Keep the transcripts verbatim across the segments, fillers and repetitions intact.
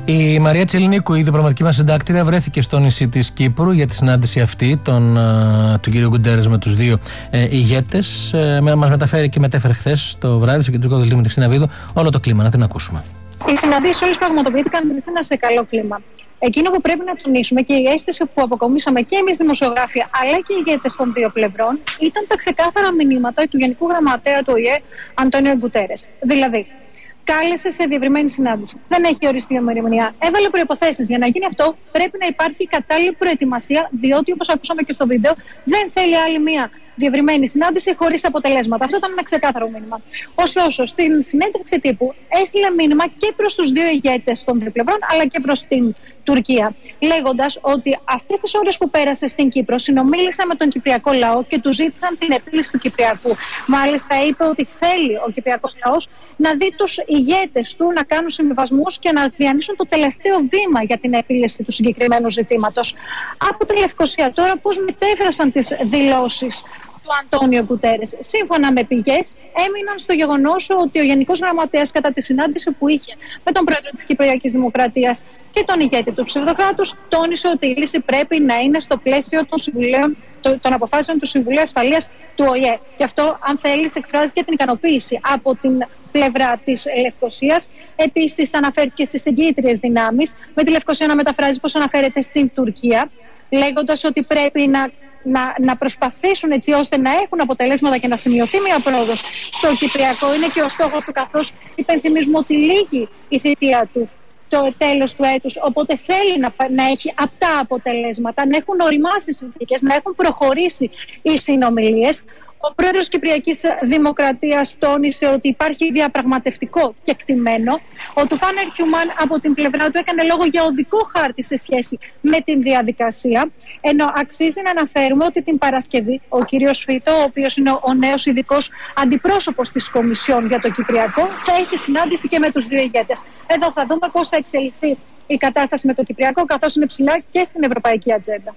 Η Μαρία Τσελνίκου, η διπλωματική μας συντάκτηρα, βρέθηκε στο νησί της Κύπρου για τη συνάντηση αυτή των, του κ. Γκουντέρες με τους δύο ε, ηγέτες. Ε, μας μεταφέρει και μετέφερε χθες το βράδυ στο κεντρικό δελτίο με τη Χριστίνα Βίδου όλο το κλίμα. Να την ακούσουμε. Οι συναντήσεις όλες πραγματοποιήθηκαν σε καλό κλίμα. Εκείνο που πρέπει να τονίσουμε και η αίσθηση που αποκομίσαμε και εμείς δημοσιογράφοι αλλά και οι ηγέτες των δύο πλευρών ήταν τα ξεκάθαρα μηνύματα του Γενικού Γραμματέα του Ο Η Ε, Αντώνιο Γκουντέρες. Δηλαδή, κάλεσε σε διευρυμένη συνάντηση. Δεν έχει οριστεί η ημερομηνία. Έβαλε προϋποθέσεις. Για να γίνει αυτό, πρέπει να υπάρχει κατάλληλη προετοιμασία, διότι όπως ακούσαμε και στο βίντεο, δεν θέλει άλλη μία διευρυμένη συνάντηση χωρίς αποτελέσματα. Αυτό ήταν ένα ξεκάθαρο μήνυμα. Ωστόσο, στην συνέντευξη τύπου έστειλε μήνυμα και προς τους δύο ηγέτες των δύο πλευρών, αλλά και προς την Τουρκία, λέγοντας ότι αυτές τις ώρες που πέρασε στην Κύπρο συνομίλησε με τον Κυπριακό λαό και του ζήτησαν την επίλυση του Κυπριακού. Μάλιστα, είπε ότι θέλει ο Κυπριακός λαός να δει τους ηγέτες του να κάνουν συμβιβασμούς και να διανύσουν το τελευταίο βήμα για την επίλυση του συγκεκριμένου ζητήματος. Από τη Λευκοσία τώρα, πώς μετέφρασαν τις δηλώσεις του Αντώνιο Γκουντέρες. Σύμφωνα με πηγές, έμειναν στο γεγονός ότι ο Γενικός Γραμματέας, κατά τη συνάντηση που είχε με τον πρόεδρο της Κυπριακής Δημοκρατίας και τον ηγέτη του ψευδοκράτους, τόνισε ότι η λύση πρέπει να είναι στο πλαίσιο των, των αποφάσεων του Συμβουλίου Ασφαλείας του Ο Η Ε. Γι' αυτό, αν θέλει, εκφράζει και την ικανοποίηση από την πλευρά της Λευκοσίας. Επίσης, αναφέρθηκε στις εγγύητριες δυνάμεις, με τη Λευκοσία να μεταφράζει πως αναφέρεται στην Τουρκία, λέγοντας ότι πρέπει να Να, να προσπαθήσουν έτσι ώστε να έχουν αποτελέσματα και να σημειωθεί μια πρόοδος στο Κυπριακό. Είναι και ο στόχος του, καθώς υπενθυμίζουμε ότι λύγει η θητεία του το τέλος του έτους. Οπότε θέλει να, να έχει απτά αποτελέσματα, να έχουν οριμάσει οι συνθήκες, να έχουν προχωρήσει οι συνομιλίες. Ο πρόεδρος Κυπριακής Δημοκρατίας τόνισε ότι υπάρχει διαπραγματευτικό κεκτημένο. Ο Τουφάν Ερκιουμάν από την πλευρά του έκανε λόγο για οδικό χάρτη σε σχέση με την διαδικασία. Ενώ αξίζει να αναφέρουμε ότι την Παρασκευή ο κύριος Φίτο, ο οποίος είναι ο νέος ειδικός αντιπρόσωπος της Κομισιόν για το Κυπριακό, θα έχει συνάντηση και με τους δύο ηγέτες. Εδώ θα δούμε πώς θα εξελιχθεί η κατάσταση με το Κυπριακό, καθώς είναι ψηλά και στην ευρωπαϊκή ατζέντα.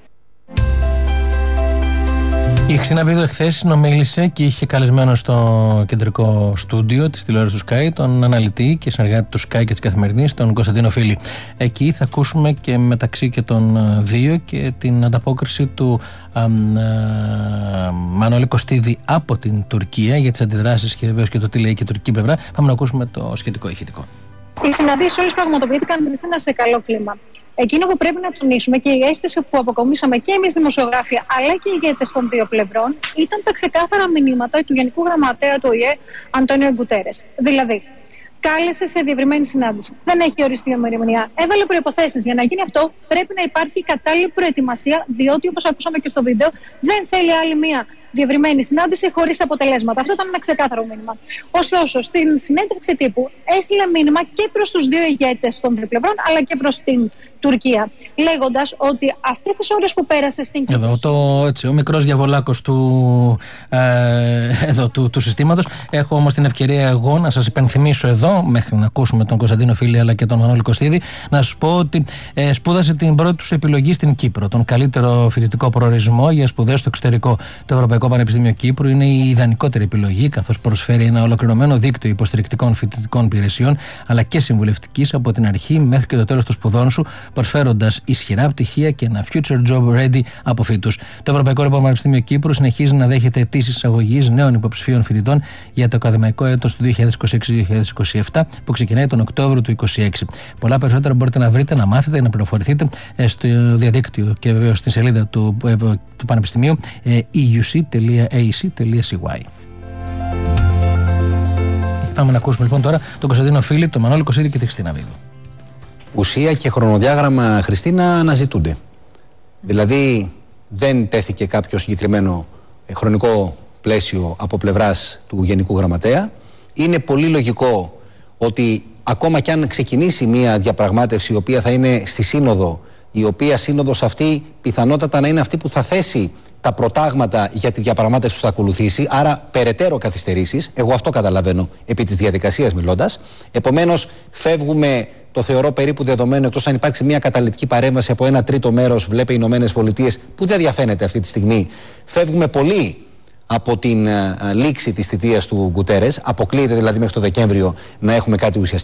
Η Χριστίνα Βίδου εχθές συνομίλησε και είχε καλεσμένο στο κεντρικό στούντιο της τηλεόρασης του Sky τον αναλυτή και συνεργάτη του Sky και της Καθημερινής, τον Κωνσταντίνο Φίλη. Εκεί θα ακούσουμε και μεταξύ και των δύο και την ανταπόκριση του α, α, Μανώλη Κωστίδη από την Τουρκία για τις αντιδράσεις και βεβαίως και το τι λέει και η τουρκική πλευρά. Πάμε να ακούσουμε το σχετικό ηχητικό. Οι συναντήσεις όλες πραγματοποιήθηκαν σε καλό κλίμα. Εκείνο που πρέπει να τονίσουμε και η αίσθηση που αποκομίσαμε και εμείς δημοσιογράφοι αλλά και οι ηγέτες των δύο πλευρών ήταν τα ξεκάθαρα μηνύματα του Γενικού Γραμματέα του Ο Η Ε, Αντώνιο Γκουντέρες. Δηλαδή, κάλεσε σε διευρυμένη συνάντηση. Δεν έχει οριστεί η ημερομηνία. Έβαλε προϋποθέσεις. Για να γίνει αυτό, πρέπει να υπάρχει κατάλληλη προετοιμασία, διότι όπως ακούσαμε και στο βίντεο, δεν θέλει άλλη μία διευρυμένη συνάντηση χωρίς αποτελέσματα. Αυτό ήταν ένα ξεκάθαρο μήνυμα. Ωστόσο, στην συνέντευξη τύπου έστειλε μήνυμα και προς τους δύο ηγέτες των δύο πλευρών, αλλά και προς την Τουρκία, λέγοντας ότι αυτές τις ώρες που πέρασε στην Κύπρο. Εδώ το, έτσι, ο μικρός διαβολάκος του, ε, εδώ, του, του συστήματος. Έχω όμως την ευκαιρία εγώ να σας υπενθυμίσω εδώ, μέχρι να ακούσουμε τον Κωνσταντίνο Φίλη αλλά και τον Μανώλη Κωστίδη, να σας πω ότι ε, σπούδασε την πρώτη του επιλογή στην Κύπρο. Τον καλύτερο φοιτητικό προορισμό για σπουδές στο εξωτερικό. Το Ευρωπαϊκό Πανεπιστήμιο Κύπρου είναι η ιδανικότερη επιλογή, καθώς προσφέρει ένα ολοκληρωμένο δίκτυο υποστηρικτικών φοιτητικών υπηρεσιών αλλά και συμβουλευτικής από την αρχή μέχρι και το τέλος των σπουδών σου, προσφέροντας ισχυρά πτυχία και ένα future job ready από φοιτούς. Το Ευρωπαϊκό Πανεπιστήμιο Κύπρου συνεχίζει να δέχεται αιτήσεις εισαγωγής νέων υποψηφίων φοιτητών για το ακαδημαϊκό έτος του δύο χιλιάδες είκοσι έξι δύο χιλιάδες είκοσι επτά που ξεκινάει τον Οκτώβριο του είκοσι έξι. Πολλά περισσότερα μπορείτε να βρείτε, να μάθετε και να πληροφορηθείτε στο διαδίκτυο και βεβαίως στη σελίδα του, του Πανεπιστημίου e u c τελεία a c τελεία c y. Πάμε να ακούσουμε λοιπόν τώρα τον Κωνσταντίνο Φίλη, τον Μανώλη Κωστίδη και τη Χριστίνα Βίδου. Ουσία και χρονοδιάγραμμα, Χριστίνα, αναζητούνται. Δηλαδή δεν τέθηκε κάποιο συγκεκριμένο χρονικό πλαίσιο από πλευράς του Γενικού Γραμματέα. Είναι πολύ λογικό ότι ακόμα κι αν ξεκινήσει μια διαπραγμάτευση η οποία θα είναι στη σύνοδο, η οποία σύνοδος αυτή πιθανότατα να είναι αυτή που θα θέσει τα προτάγματα για τη διαπραγμάτευση που θα ακολουθήσει, άρα περαιτέρω καθυστερήσεις, εγώ αυτό καταλαβαίνω επί της διαδικασίας μιλώντας. Επομένως, φεύγουμε, το θεωρώ περίπου δεδομένο, εκτός αν υπάρξει μια καταλυτική παρέμβαση από ένα τρίτο μέρος, βλέπε οι Ηνωμένες Πολιτείες, που δεν διαφαίνεται αυτή τη στιγμή. Φεύγουμε πολύ από την uh, λήξη της θητείας του Γκουντέρες, αποκλείεται δηλαδή μέχρι το Δεκέμβριο να έχουμε κάτι ουσιαστικό.